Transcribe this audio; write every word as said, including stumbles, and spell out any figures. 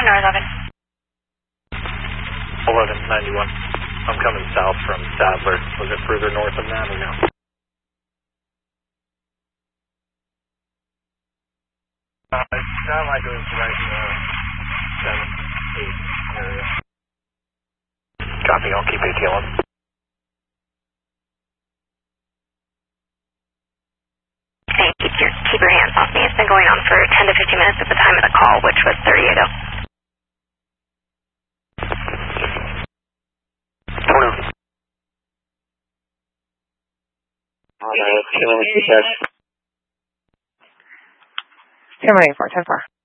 North eleven. eleven ninety-one. I'm coming south from Sadler. Was it further north than that or no? Uh, it sounded like it was right in the seven, eight area. Copy, I'll keep ATLing. Hey, keep your, keep your hands off me. It's been going on for ten to fifteen minutes at the time of the call, which was thirty-eight oh. Alright, killing with the text. Stand by for ten four.